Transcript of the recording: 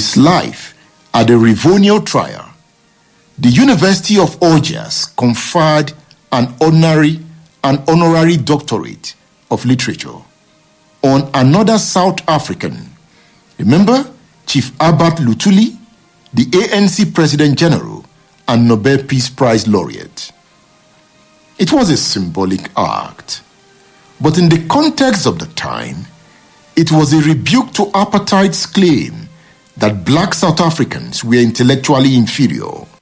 his life at the Rivonial trial, the University of Algiers conferred an honorary doctorate of literature on another South African. Remember, Chief Albert Luthuli, the ANC President General and Nobel Peace Prize laureate. It was a symbolic act, but in the context of the time, it was a rebuke to apartheid's claim that black South Africans were intellectually inferior.